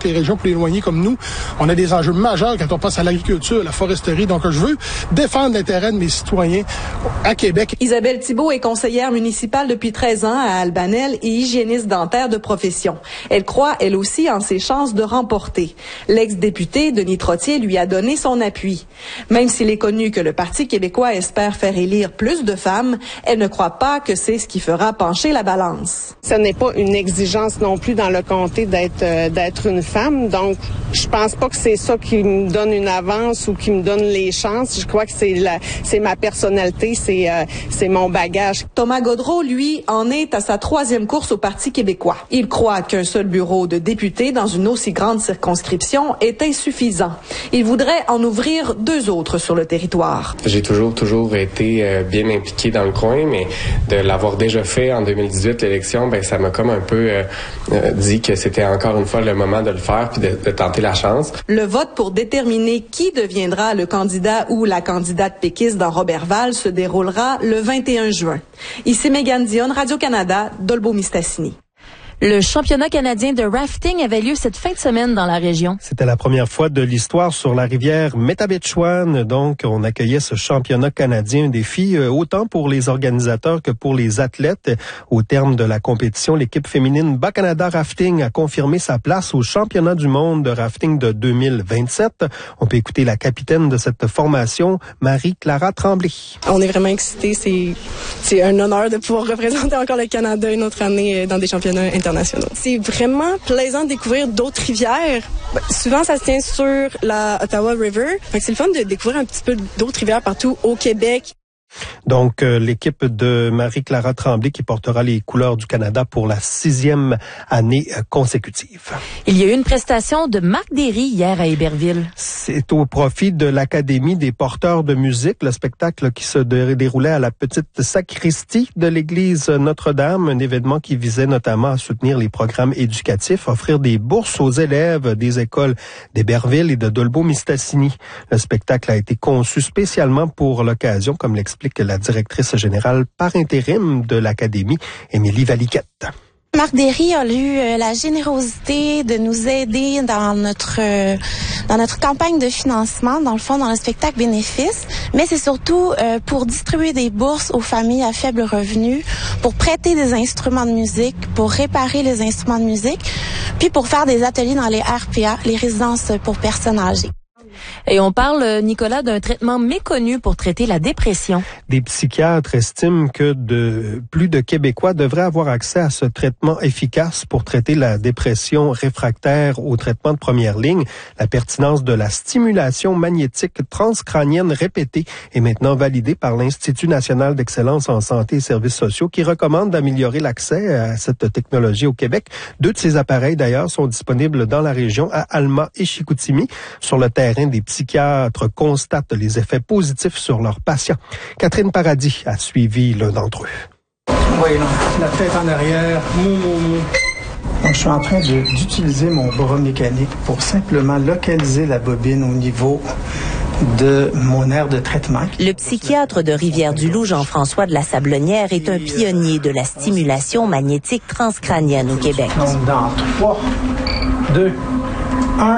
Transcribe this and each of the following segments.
les régions plus éloignées comme nous. On a des enjeux majeurs quand on passe à l'agriculture, à la foresterie. Donc, je veux défendre l'intérêt de mes citoyens à Québec. Isabelle Thibault est conseillère municipale depuis 13 ans à Albanel et hygiéniste dentaire de profession. Elle croit, elle aussi, en ses chances de remporter. L'ex-député Denis Trottier lui a donné son appui. Même s'il est connu que le Parti québécois espère faire élire plus de femmes, elle ne croit pas que c'est ce qui fera pencher la balance. Ce n'est pas une exigence non plus dans le comté d'être une femme. Donc, je pense pas que c'est ça qui me donne une avance ou qui me donne les chances. Je crois que c'est ma personnalité, c'est mon bagage. Thomas Gaudreault, lui, en est à sa 3e course au Parti québécois. Il croit qu'un seul bureau de député dans une aussi grande circonscription est insuffisant. Il voudrait en ouvrir 2 autres sur le territoire. J'ai toujours été bien impliqué dans le coin, mais de l'avoir déjà fait en 2018, l'élection, ça m'a comme un peu dit que c'était encore une fois le moment de le faire puis de tenter la chance. Le vote pour déterminer qui deviendra le candidat ou la candidate péquiste dans Robertval se déroulera le 21 juin. Ici Mégane Dionne, Radio-Canada, Dolbeau-Mistassini. Le championnat canadien de rafting avait lieu cette fin de semaine dans la région. C'était la première fois de l'histoire sur la rivière Métabetchouan. Donc, on accueillait ce championnat canadien, un défi autant pour les organisateurs que pour les athlètes. Au terme de la compétition, l'équipe féminine Bas-Canada Rafting a confirmé sa place au championnat du monde de rafting de 2027. On peut écouter la capitaine de cette formation, Marie-Clara Tremblay. On est vraiment excités. C'est un honneur de pouvoir représenter encore le Canada une autre année dans des championnats internationaux. C'est vraiment plaisant de découvrir d'autres rivières. Souvent, ça se tient sur la Ottawa River. C'est le fun de découvrir un petit peu d'autres rivières partout au Québec. Donc, l'équipe de Marie-Clara Tremblay qui portera les couleurs du Canada pour la 6e année consécutive. Il y a eu une prestation de Marc Derry hier à Héberville. C'est au profit de l'Académie des porteurs de musique, le spectacle qui se déroulait à la petite sacristie de l'église Notre-Dame, un événement qui visait notamment à soutenir les programmes éducatifs, offrir des bourses aux élèves des écoles d'Héberville et de Dolbeau-Mistassini. Le spectacle a été conçu spécialement pour l'occasion, comme l'explique la directrice générale par intérim de l'Académie, Émilie Valiquette. Marc Derry a eu la générosité de nous aider dans notre campagne de financement, dans le fond, dans le spectacle bénéfice, mais c'est surtout pour distribuer des bourses aux familles à faible revenu, pour prêter des instruments de musique, pour réparer les instruments de musique, puis pour faire des ateliers dans les RPA, les résidences pour personnes âgées. Et on parle, Nicolas, d'un traitement méconnu pour traiter la dépression. Des psychiatres estiment que plus de Québécois devraient avoir accès à ce traitement efficace pour traiter la dépression réfractaire au traitement de première ligne. La pertinence de la stimulation magnétique transcrânienne répétée est maintenant validée par l'Institut national d'excellence en santé et services sociaux qui recommande d'améliorer l'accès à cette technologie au Québec. 2 de ces appareils, d'ailleurs, sont disponibles dans la région à Alma et Chicoutimi. Sur le terrain, des psychiatres constatent les effets positifs sur leurs patients. Catherine Paradis a suivi l'un d'entre eux. Oui, la tête en arrière, Donc, je suis en train d'utiliser mon bras mécanique pour simplement localiser la bobine au niveau de mon aire de traitement. Le psychiatre de Rivière-du-Loup, Jean-François de la Sablonnière, est un pionnier de la stimulation magnétique transcrânienne au Québec. Donc, dans 3, 2, 1...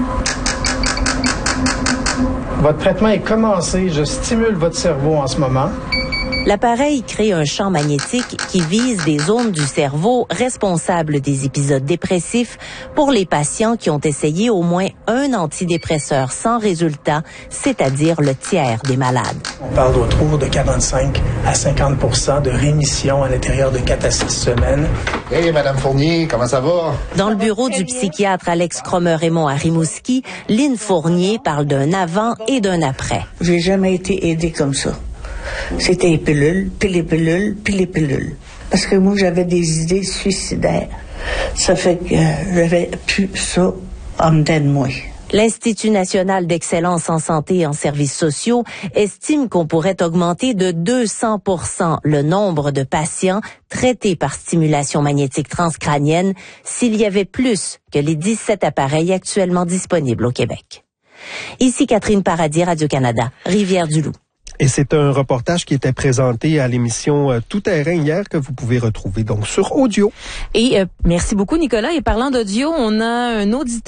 Votre traitement est commencé. Je stimule votre cerveau en ce moment. L'appareil crée un champ magnétique qui vise des zones du cerveau responsables des épisodes dépressifs pour les patients qui ont essayé au moins un antidépresseur sans résultat, c'est-à-dire le tiers des malades. On parle autour de 45 à 50% de rémission à l'intérieur de 4 à 6 semaines. Hey, Madame Fournier, comment ça va? Dans le bureau du psychiatre Alex Cromer-Raymond à Rimouski, Lynn Fournier parle d'un avant et d'un après. J'ai jamais été aidée comme ça. C'était les pilules, puis les pilules, puis les pilules. Parce que moi, j'avais des idées suicidaires. Ça fait que j'avais plus ça en dedans de moi. L'Institut national d'excellence en santé et en services sociaux estime qu'on pourrait augmenter de 200% le nombre de patients traités par stimulation magnétique transcrânienne s'il y avait plus que les 17 appareils actuellement disponibles au Québec. Ici Catherine Paradis, Radio-Canada, Rivière-du-Loup. Et c'est un reportage qui était présenté à l'émission Tout Terrain hier que vous pouvez retrouver donc sur audio. Et merci beaucoup Nicolas. Et parlant d'audio, on a un auditeur